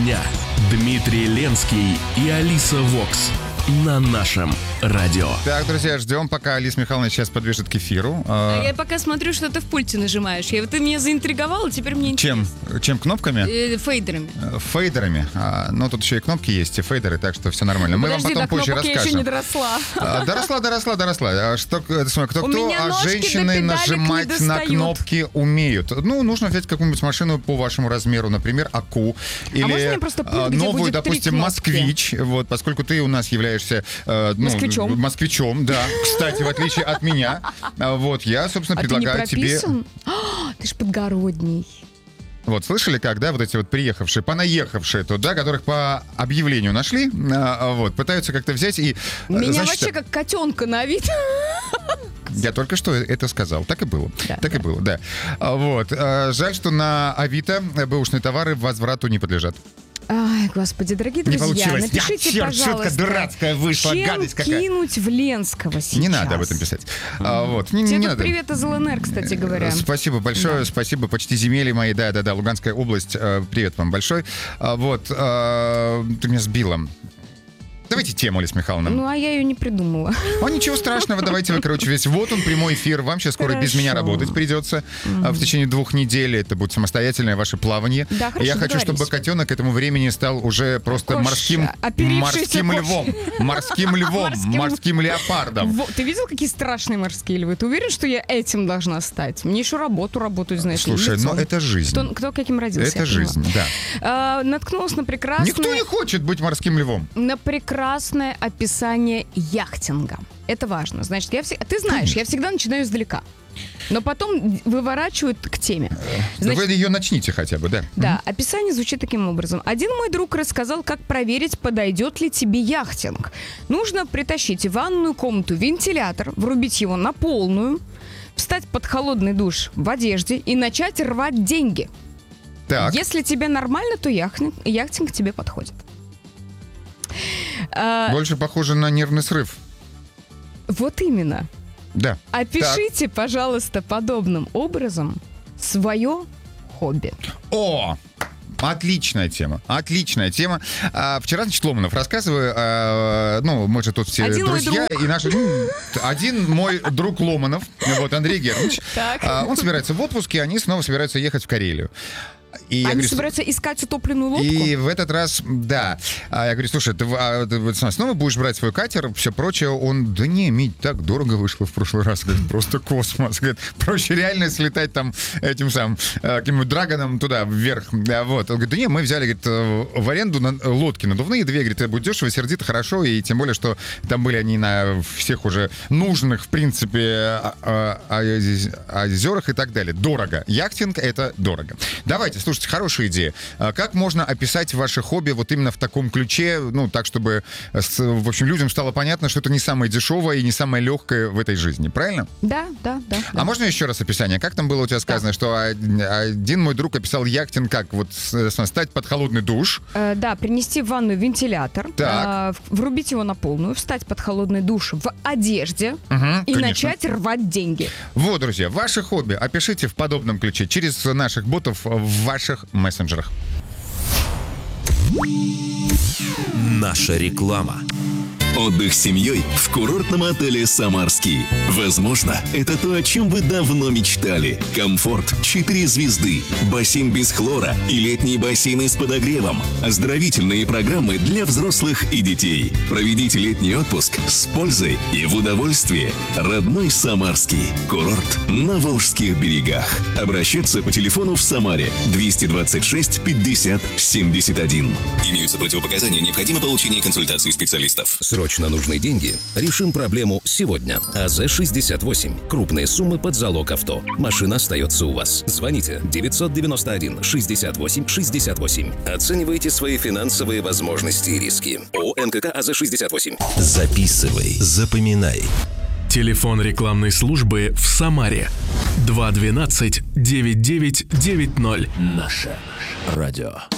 дня. Дмитрий Ленский и Алиса Вокс на нашем радио. Так, друзья, ждем, пока Алиса Михайловна сейчас подвяжет к эфиру. А я пока смотрю, что ты в пульте нажимаешь. Ты меня заинтриговала, теперь мне интересно. Чем кнопками? Фейдерами. Фейдерами. Ну, тут еще и кнопки есть, и фейдеры, так что все нормально. Мы вам потом позже расскажем. Я еще не доросла. Доросла. Кто-кто, а женщины нажимать на кнопки умеют. Ну, нужно взять какую-нибудь машину по вашему размеру, например, АКУ. Или новую, допустим, Москвич. Вот, поскольку ты у нас являешься москвичом, да. Кстати, в отличие от меня, вот, я, собственно, предлагаю тебе... Ты ж подгородний. Вот, слышали, когда вот эти вот приехавшие, понаехавшие туда, которых по объявлению нашли, вот, пытаются как-то взять и... Меня вообще как котенка на вид. Я только что это сказал. Так и было. Так и было, да. Вот. Жаль, что на Авито бэушные товары возврату не подлежат. Ай, господи, дорогие друзья, напишите, пожалуйста, шутка дурацкая вышла, гадость какая. Кинуть в Ленского сейчас? Не надо об этом писать. Вот. Тебе тут привет из ЛНР, кстати говоря. Спасибо большое, спасибо, почти земелья мои, да, Луганская область, привет вам большой. Вот, ты меня сбила. Давайте тему, Алиса Михайловна. Ну, а я ее не придумала. Ничего страшного, давайте вы, вот он, прямой эфир. Вам сейчас скоро без меня работать придется. В течение 2 недель это будет самостоятельное ваше плавание. Да, хорошо, я хочу, чтобы котенок к этому времени стал уже просто морским львом. Морским леопардом. Ты видел, какие страшные морские львы? Ты уверен, что я этим должна стать? Мне еще работать, знаешь. Слушай, но это жизнь. Кто каким родился? Это жизнь, да. Наткнулась на прекрасное... Никто не хочет быть морским львом. На прекрасное описание яхтинга. Это важно. Значит, ты знаешь, я всегда начинаю издалека. Но потом выворачивают к теме. Значит, вы ее начните хотя бы, да? Да, описание звучит таким образом. Один мой друг рассказал, как проверить, подойдет ли тебе яхтинг. Нужно притащить в ванную комнату вентилятор, врубить его на полную, встать под холодный душ в одежде и начать рвать деньги. Так. Если тебе нормально, то яхтинг тебе подходит. Больше похоже на нервный срыв. Вот именно. Да. Опишите, пожалуйста, подобным образом свое хобби. Отличная тема. Вчера, значит, Ломанов рассказываю, мы же тут все друзья, и наши... Один мой друг Ломанов, вот, Андрей Германович, он собирается в отпуске, они снова собираются ехать в Карелию. Они собираются искать утопленную лодку? И в этот раз, да. Я говорю, слушай, ты снова будешь брать свой катер, все прочее. Он, да не, Мить, так дорого вышло в прошлый раз. Говорит, просто космос. Говорит, проще реально слетать там этим самым каким-нибудь драгоном туда, вверх. Вот. Он говорит, да не, мы взяли, говорит, в аренду лодки надувные 2. Говорит, это будет дешево, сердито, хорошо. И тем более, что там были они на всех уже нужных, в принципе, озерах и так далее. Дорого. Яхтинг — это дорого. Давайте, слушайте, хорошая идея. Как можно описать ваше хобби вот именно в таком ключе, так, чтобы, в общем, людям стало понятно, что это не самое дешевое и не самое легкое в этой жизни, правильно? Да. А можно еще раз описание? Как там было у тебя сказано, что один мой друг описал яхтинг как? Вот стать под холодный душ. Да, принести в ванную вентилятор, врубить его на полную, встать под холодный душ в одежде и начать рвать деньги. Вот, друзья, ваше хобби опишите в подобном ключе через наших ботов в ваших мессенджерах. Наша реклама. Отдых с семьей в курортном отеле «Самарский». Возможно, это то, о чем вы давно мечтали. Комфорт 4 звезды, бассейн без хлора и летние бассейны с подогревом. Оздоровительные программы для взрослых и детей. Проведите летний отпуск с пользой и в удовольствии. Родной «Самарский». Курорт на Волжских берегах. Обращаться по телефону в Самаре 226 50 71. Имеются противопоказания, необходимо получение консультации специалистов. Срочно нужны деньги? Решим проблему сегодня. АЗ-68. Крупные суммы под залог авто. Машина остается у вас. Звоните 991 68 68. Оценивайте свои финансовые возможности и риски. ООО НКК АЗ-68. Записывай, запоминай. Телефон рекламной службы в Самаре 212 9990. Наше радио.